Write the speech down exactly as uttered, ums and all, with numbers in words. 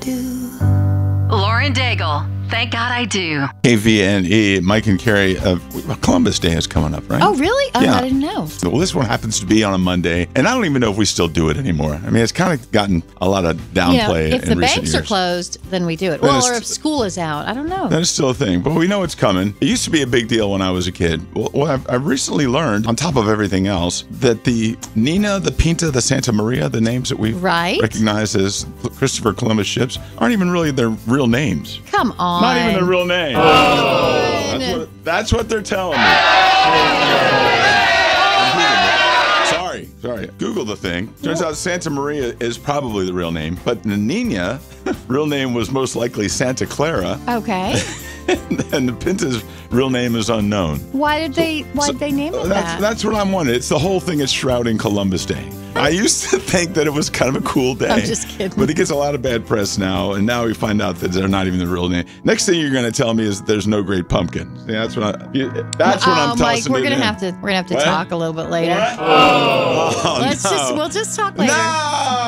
do. Lauren Daigle. Thank God I do. K V N E, Mike and Carrie, uh, Columbus Day is coming up, right? Oh, really? Oh, Yeah. I didn't know. Well, this one happens to be on a Monday, and I don't even know if we still do it anymore. I mean, it's kind of gotten a lot of downplay You know, if in the recent banks years. are closed, then we do it. Then Well, it's- or if school is out. I don't know. That is still a thing, but we know it's coming. It used to be a big deal when I was a kid. Well, well I've, I've recently learned, on top of everything else, that the Nina, the Pinta, the Santa Maria, the names that we've Right. recognized as Christopher Columbus ships, aren't even really their real names. Come on. Not even their real name. That's what, that's what they're telling me. Sorry, sorry. Google the thing. Turns out Santa Maria is probably the real name, but the Nina, real name was most likely Santa Clara, Okay. and the Pinta's real name is unknown. Why did they Why So- did they name it that's, that? That's what I'm wondering. It's the whole thing is shrouding Columbus Day. I used to think that it was kind of a cool day. I'm just kidding. But it gets a lot of bad press now, and now we find out that they're not even the real name. Next thing you're going to tell me is that there's no great pumpkin. Yeah, that's what I. you- That's what oh, I'm Mike, tossing we're it gonna in. have to we're gonna have to What? talk a little bit later. What? Oh, Let's no. just we'll just talk later. No!